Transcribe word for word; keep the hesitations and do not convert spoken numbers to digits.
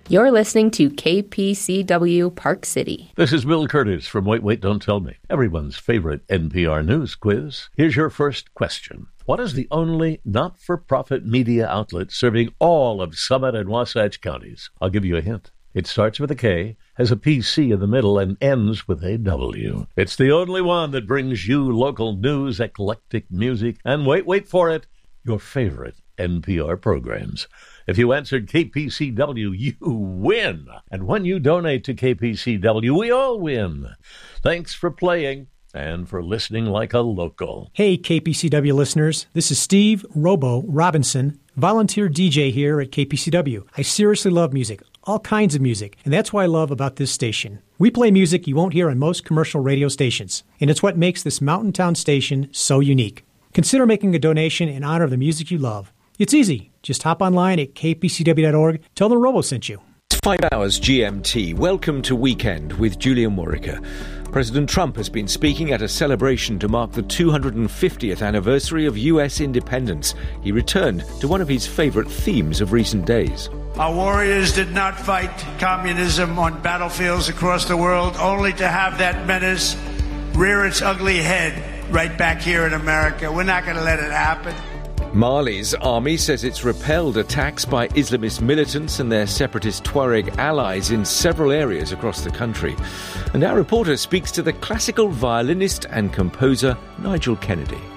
You're listening to K P C W Park City. This is Bill Curtis from Wait, Wait, Don't Tell Me, everyone's favorite N P R news quiz. Here's your first question. What is the only not-for-profit media outlet serving all of Summit and Wasatch counties? I'll give you a hint. It starts with a K, has a P C in the middle, and ends with a W. It's the only one that brings you local news, eclectic music, and wait, wait for it, your favorite N P R programs. If you answered K P C W, you win. And when you donate to K P C W, we all win. Thanks for playing and for listening like a local. Hey, K P C W listeners. This is Steve Robo Robinson, volunteer D J here at K P C W. I seriously love music, all kinds of music, and that's what I love about this station. We play music you won't hear on most commercial radio stations, and it's what makes this mountain town station so unique. Consider making a donation in honor of the music you love. It's easy. Just hop online at k p c w dot org. Tell them Robo sent you. Five hours G M T. Welcome to Weekend with Julian Warwicker. President Trump has been speaking at a celebration to mark the two hundred fiftieth anniversary of U S independence. He returned to one of his favorite themes of recent days. Our warriors did not fight communism on battlefields across the world, only to have that menace rear its ugly head right back here in America. We're not going to let it happen. Mali's army says it's repelled attacks by Islamist militants and their separatist Tuareg allies in several areas across the country. And our reporter speaks to the classical violinist and composer Nigel Kennedy.